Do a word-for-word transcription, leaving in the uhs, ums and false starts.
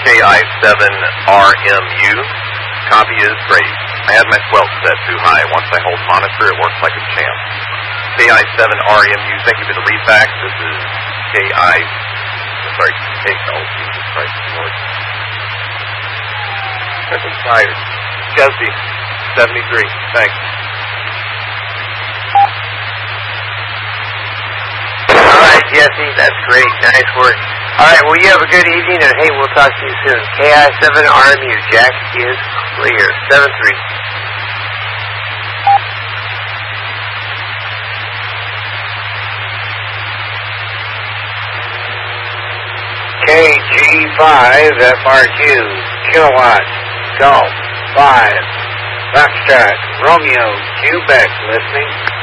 K I seven R M U. Copy is great. I had my squelch set too high. Once I hold monitor, it works like a champ. K I seven R M U, thank you for the readback. This is K I, sorry, K, oh, Jesus Christ, Lord. I'm tired. Chesby, seventy-three, thanks. All right, Jesse, that's great. Nice work. All right, well, you have a good evening, and hey, we'll talk to you soon. K I seven R M U, Jack is clear. seven three. K G five F R Q, Kilowatt, Golf, five, Foxtrot, Romeo, Quebec, listening.